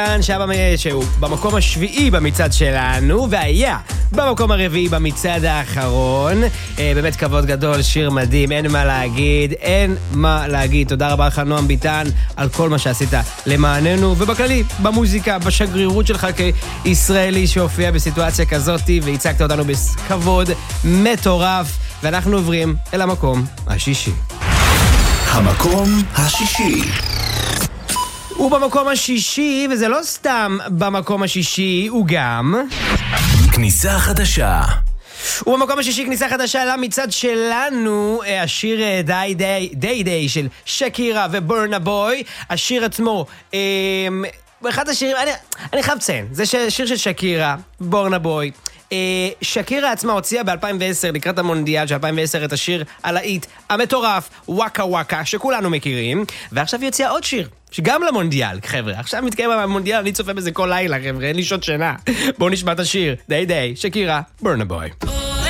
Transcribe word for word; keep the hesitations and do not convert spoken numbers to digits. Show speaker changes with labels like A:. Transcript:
A: שהוא במקום השביעי במצעד שלנו, והיה במקום הרביעי במצעד האחרון. באמת כבוד גדול, שיר מדהים, אין מה להגיד, אין מה להגיד. תודה רבה לך נועם ביטן על כל מה שעשית למעננו, ובכללי, במוזיקה, בשגרירות שלך כישראלי שהופיע בסיטואציה כזאת, והצגת אותנו בכבוד מטורף. ואנחנו עוברים אל המקום השישי.
B: המקום השישי.
A: ובמקום השישי, וזה לא סתם במקום השישי, הוא גם
B: כניסה חדשה.
A: ובמקום השישי כניסה חדשה למצעד שלנו, השיר די די די די של שקירה וברנה בוי. השיר עצמו, אחד השירים, אני, אני חייב לציין, זה שיר של שקירה, ברנה בוי. שקירה עצמה הוציאה ב-אלפיים ועשר לקראת המונדיאל של אלפיים ועשר את השיר הלהיט המטורף וואקה וואקה שכולנו מכירים, ועכשיו היא הוציאה עוד שיר שגם למונדיאל, חבר'ה. עכשיו מתקיים המונדיאל, אני צופה בזה כל לילה, חבר'ה, אין לי שעות שינה. בואו נשמע את השיר די די שקירה ברנה בוי.